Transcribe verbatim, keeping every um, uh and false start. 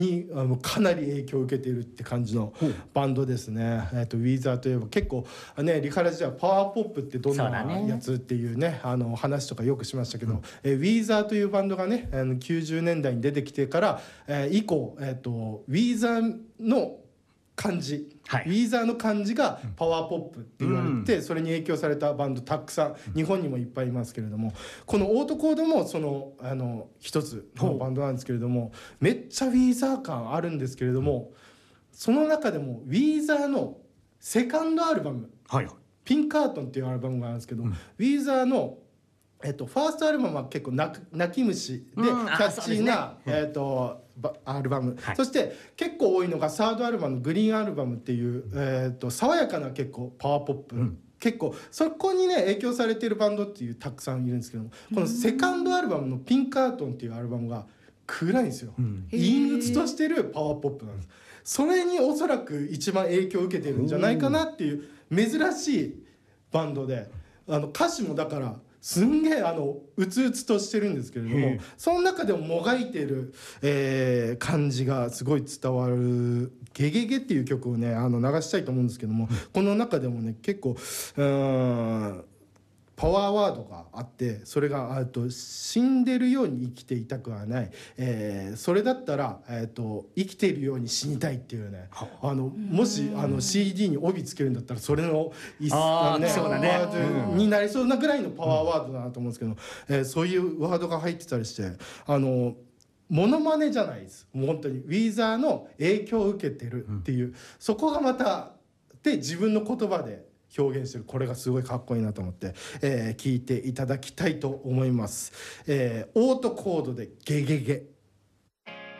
にあのかなり影響を受けているって感じのバンドですね。えっとウィザーといえば結構ねリカラジではパワーポップってどんなやつっていうねあの話とかよくしましたけど、うん、えウィザーというバンドがねあのきゅうじゅうねんだいに出てきてから、えー、以降、えっとウィザーの漢字、はい、ウィーザーの漢字がパワーポップって言われて、うん、それに影響されたバンドたくさん日本にもいっぱいいますけれども、このオートコードもそのあの一つのバンドなんですけれども、めっちゃウィーザー感あるんですけれども、その中でもウィーザーのセカンドアルバム、はい、ピンカートンっていうアルバムがあるんですけど、うん、ウィーザーのえっと、ファーストアルバムは結構泣き虫でキャッチーな、うんねえっと、アルバム、はい、そして結構多いのがサードアルバムのグリーンアルバムっていう、えっと、爽やかな結構パワーポップ、うん、結構そこにね影響されているバンドっていうたくさんいるんですけども、このセカンドアルバムのピンカートンっていうアルバムが暗いんですよ、うん、陰鬱としてるパワーポップなんです。それにおそらく一番影響を受けてるんじゃないかなっていう珍しいバンドで、あの歌詞もだからすんげえあのうつうつとしてるんですけれども、その中でももがいてる、えー、感じがすごい伝わる「ゲゲゲ」っていう曲をねあの流したいと思うんですけども、この中でもね結構うーんパワーワードがあって、それがあと死んでるように生きていたくはない、えー、それだったら、えー、と生きているように死にたいっていうね、あのもしあの シーディー に帯つけるんだったらそれのあの、ね、ワードになりそうなぐらいのパワーワードだなと思うんですけど、えー、そういうワードが入ってたりして、あのモノマネじゃないです。もう本当にウィーザーの影響を受けてるっていう、うん、そこがまたで自分の言葉で表現してる、これがすごいかっこいいなと思って、えー、聞いていただきたいと思います。えー、オートコードでゲゲゲ。